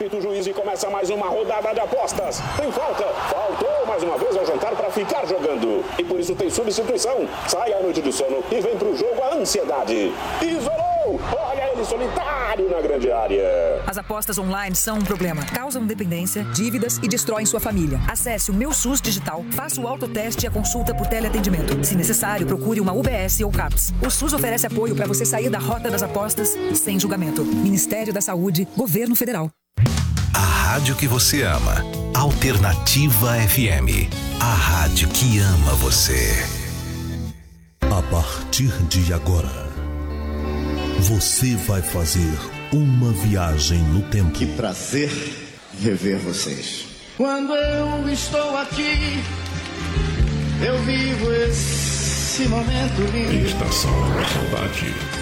Apita o juiz e começa mais uma rodada de apostas. Tem falta. Faltou mais uma vez ao jantar para ficar jogando. E por isso tem substituição. Sai à noite de sono e vem pro jogo a ansiedade. Isolou! Olha ele solitário na grande área. As apostas online são um problema. Causam dependência, dívidas e destroem sua família. Acesse o Meu SUS Digital, faça o autoteste e a consulta por teleatendimento. Se necessário, procure uma UBS ou CAPS. O SUS oferece apoio para você sair da rota das apostas sem julgamento. Ministério da Saúde, Governo Federal. A rádio que você ama. Alternativa FM. A rádio que ama você. A partir de agora, você vai fazer uma viagem no tempo. Que prazer rever vocês. Quando eu estou aqui, eu vivo esse momento lindo. Estação da Saudade.